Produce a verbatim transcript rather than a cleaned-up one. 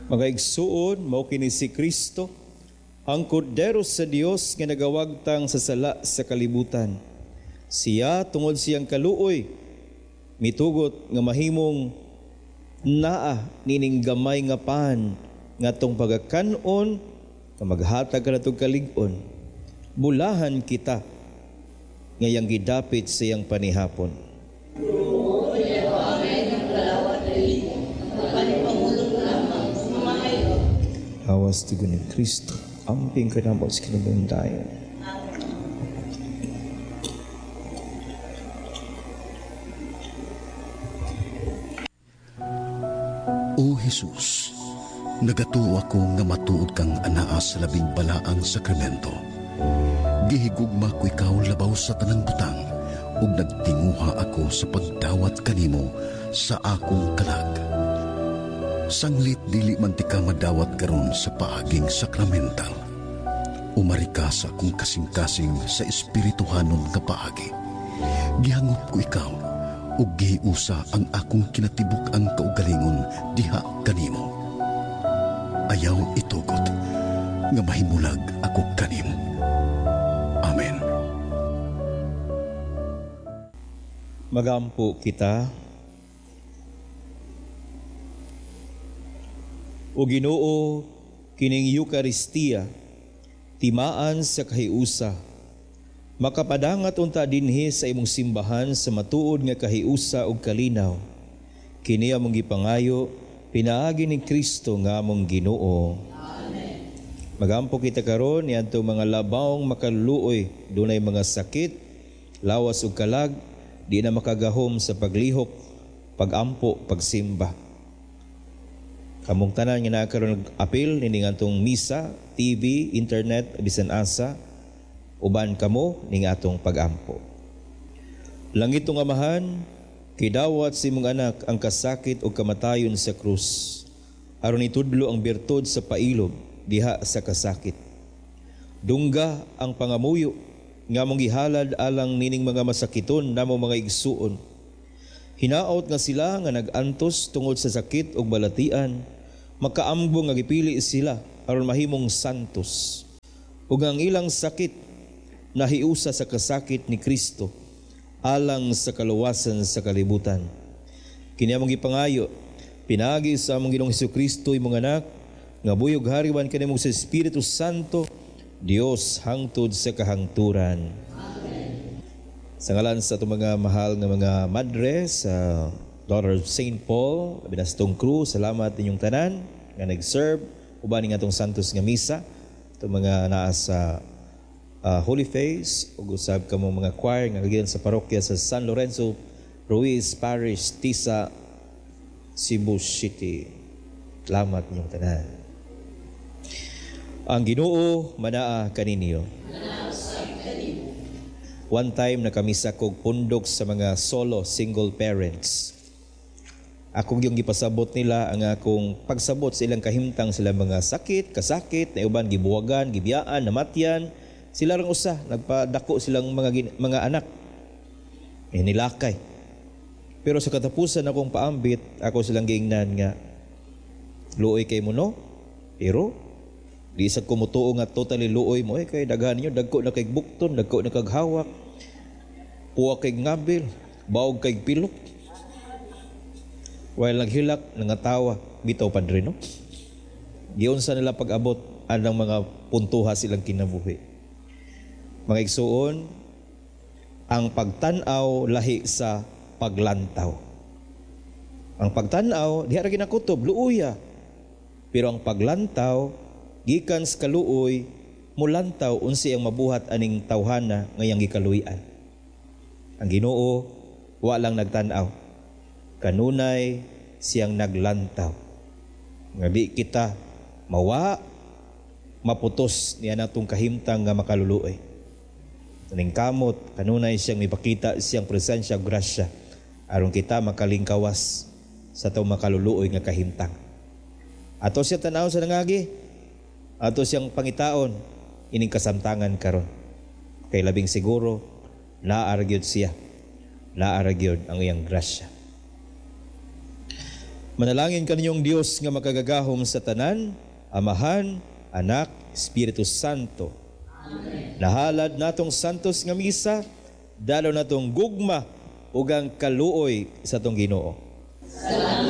Mga igsuon, mao kini si Kristo, ang kordero sa Dios nga nagawagtang sa sala sa kalibutan. Siya tungod siyang kaluoy, mitugot nga mahimong naa nining gamay nga pan nga tong pagakanon nga maghatag kanatong kalig-on. Bulahan kita ngayang gidapit sa iyang panihapon. Awas tugon ni Kristo, amping ka na sa kinabundayan. O Jesus, nagatuo ako nga matuod kang anaa sa labing balaang sakramento. Gihigugma ko ikaw labaw sa tanang butang, ug nagtinguha ako sa pagdawat kanimo sa akong kalag. Sanglit dili man ti ka madawat karon sa paaging sakramental. Umari ka sa akong kasing-kasing sa espirituhanon nga paagi. Gihangop ko ikaw, ug gihiusa ang akong kinatibuk ang kaugalingon diha kanimo. Ayaw itugot, nga mahimulag ako kanimo. Amen. Magampo kita. O Ginoo, kining Eucharistia, timaan sa kahiusa, makapadangat unta dinhi sa imong simbahan sa matuod nga kahiusa ug kalinaw. Kini among gipangayo, pinaagi ni Kristo nga among Ginoo. Amen. Magampo kita karon niadto mga labawng makaluluoy, dunay mga sakit, lawas ug kalag, di na makagahom sa paglihok, pagampo, pagsimba. Kamong tanan nga nakaroon apil ning atong misa, T V, internet, bisan asa, uban kamo ning atong pagampo. Langit nga amahan, kidawat si mong anak ang kasakit o kamatayon sa krus, aron itudlo ang birtud sa pailog diha sa kasakit. Dungga ang pangamuyo nga mong gihalad alang nining mga masakiton namo mga igsuon. Hinaot nga sila nga nagantos tungod sa sakit o balatian, makaambo nga gipili sila aron mahimong santos. Ug ang ilang sakit nahiusa sa kasakit ni Kristo alang sa kaluwasan sa kalibutan. Kini among gipangayo, pinagi sa among Ginoong Hesukristo imong anak, nga buyog hariwan kanimo sa Espiritu Santo, Dios hangtod sa kahangturan. Amen. Sa ngalan sa itong mga mahal nga mga madre sa Daughter of Saint Paul, Binastong Cruz, salamat inyong tanan nga nag-serve uban ning atong santos nga misa. Itong mga naa sa uh, Holy Face, ug usab kamo mga choir nga kagikan sa parokya sa San Lorenzo Ruiz Parish, Tisa, Cebu City. Salamat inyong tanan. Ang Ginoo manaa kaninyo. One time nakamisa kog pundok sa mga solo single parents. Akong yung gipasabot nila ang akong pagsabot sa ilang kahimtang, sila mga sakit, kasakit, na uban gibuwagan, gibiyaan, namatyan. Sila rang usa, nagpadako silang mga mga anak. Eh, nilakay. Pero sa katapusan akong paambit, ako silang giingnan nga, luoy kay mo no? Pero, di sa kumutuo nga totally luoy mo, eh, kay daghan ninyo, dagko na kay bukton, dagko na kaghawak, puwa kay ngabil, baog kay pilok. While naghilak, nangatawa, bitaw padre, no? Giyon sa nila pag-abot, anang mga puntuha silang kinabuhi. Mga igsuon, ang pagtanaw lahi sa paglantaw. Ang pagtanaw, diha ra ginakutob, luuya. Pero ang paglantaw, gikan sa kaluoy, mulantaw unsi ang mabuhat aning tawhana ngayang gikaluyan. Ang Ginoo, walang nagtanaw. Kanunay siyang naglantaw. Nga di kita mawa, maputos niya natong kahimtang nga makaluluoy. Ning kamot, kanunay siyang mipakita siyang presensya, grasya, aron kita makalingkawas sa itong makaluluoy nga kahimtang. Ato siya tanaw sa nangagi, ato siyang pangitaon, ining kasamtangan karon. Kay labing siguro, naaragyod siya, naaragyod ang iyang grasya. Manalangin kaninyong Dios nga makagagahom sa tanan, Amahan, Anak, Espiritu Santo. Amen. Nahalad natong santos nga misa, dalo natong gugma ug ang kaluoy sa tong Ginoo. Salamat.